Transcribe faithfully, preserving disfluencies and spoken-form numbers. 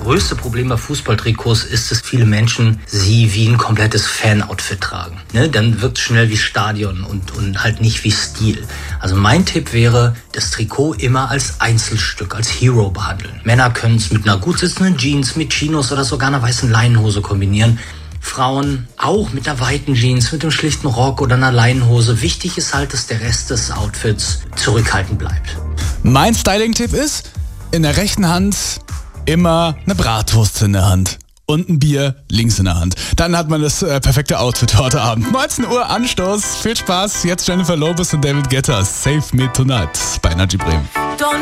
größte Problem bei Fußballtrikots ist, dass viele Menschen sie wie ein komplettes Fan-Outfit tragen. Ne? Dann wirkt es schnell wie Stadion und, und halt nicht wie Stil. Also mein Tipp wäre, das Trikot immer als Einzelstück, als Hero behandeln. Männer können es mit einer gut sitzenden Jeans, mit Chinos oder sogar einer weißen Leinenhose kombinieren. Frauen auch mit einer weiten Jeans, mit einem schlichten Rock oder einer Leinenhose. Wichtig ist halt, dass der Rest des Outfits zurückhaltend bleibt. Mein Styling-Tipp ist, in der rechten Hand immer eine Bratwurst in der Hand und ein Bier links in der Hand. Dann hat man das äh, perfekte Outfit für heute Abend. neunzehn Uhr Anstoß. Viel Spaß. Jetzt Jennifer Lopez und David Guetta. Save Me Tonight bei Energy Bremen.